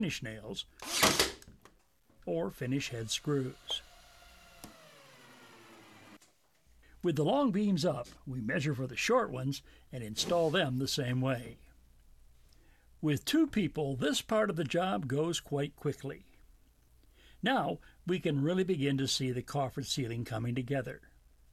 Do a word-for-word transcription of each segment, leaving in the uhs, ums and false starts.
finish nails or finish head screws. With the long beams up, we measure for the short ones and install them the same way. With two people, this part of the job goes quite quickly. Now we can really begin to see the coffered ceiling coming together.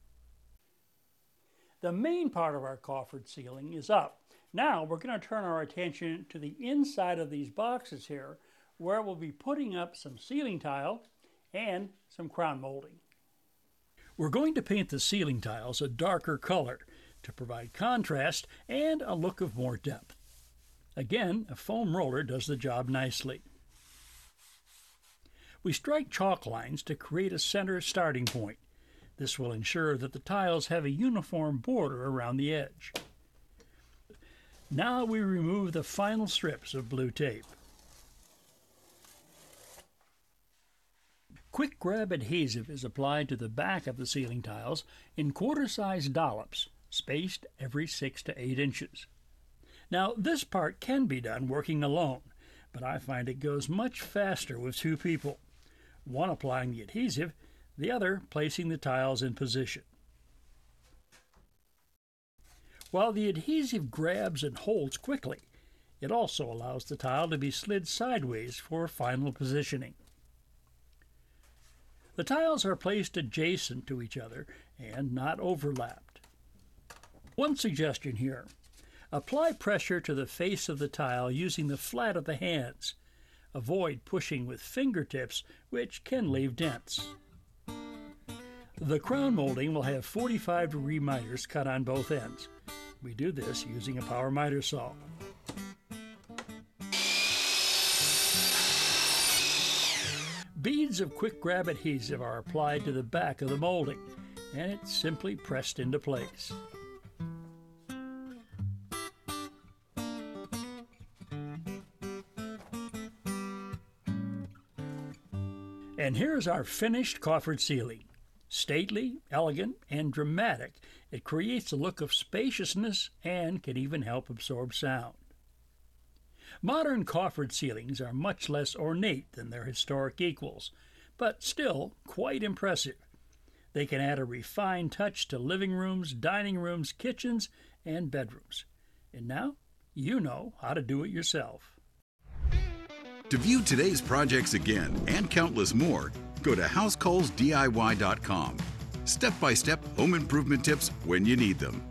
The main part of our coffered ceiling is up. Now we're going to turn our attention to the inside of these boxes here, where we'll be putting up some ceiling tile and some crown molding. We're going to paint the ceiling tiles a darker color to provide contrast and a look of more depth. Again, a foam roller does the job nicely. We strike chalk lines to create a center starting point. This will ensure that the tiles have a uniform border around the edge. Now we remove the final strips of blue tape. Quick Grab adhesive is applied to the back of the ceiling tiles in quarter-sized dollops, spaced every six to eight inches. Now this part can be done working alone, but I find it goes much faster with two people, one applying the adhesive, the other placing the tiles in position. While the adhesive grabs and holds quickly, it also allows the tile to be slid sideways for final positioning. The tiles are placed adjacent to each other and not overlapped. One suggestion here: apply pressure to the face of the tile using the flat of the hands. Avoid pushing with fingertips, which can leave dents. The crown molding will have forty-five degree miters cut on both ends. We do this using a power miter saw. Beads of Quick Grab adhesive are applied to the back of the molding, and it's simply pressed into place. And here's our finished coffered ceiling. Stately, elegant, and dramatic, it creates a look of spaciousness and can even help absorb sound. Modern coffered ceilings are much less ornate than their historic equals, but still quite impressive. They can add a refined touch to living rooms, dining rooms, kitchens, and bedrooms. And now you know how to do it yourself. To view today's projects again and countless more, go to house coles D I Y dot com. Step-by-step home improvement tips when you need them.